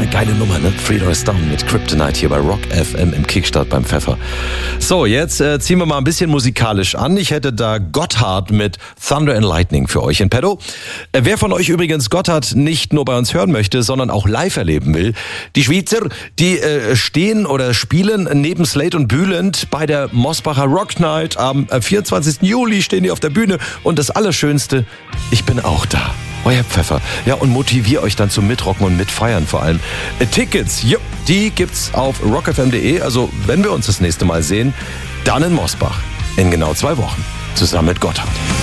geile Nummer, ne? Three Doors Down mit Kryptonite hier bei Rock FM im Kickstart beim Pfeffer. So, jetzt ziehen wir mal ein bisschen musikalisch an. Ich hätte da Gotthard mit Thunder and Lightning für euch in petto. Wer von euch übrigens Gotthard nicht nur bei uns hören möchte, sondern auch live erleben will, die Schweizer, die stehen oder spielen neben Slate und Bülent bei der Mosbacher Rock Night. Am 24. Juli stehen die auf der Bühne und das Allerschönste, ich bin auch da. Euer Pfeffer. Ja, und motiviere euch dann zum Mitrocken und Mitfeiern vor allem. Tickets, die gibt's auf rockfm.de. Also, wenn wir uns das nächste Mal sehen, dann in Mosbach. In genau 2 Wochen. Zusammen mit Gotthard.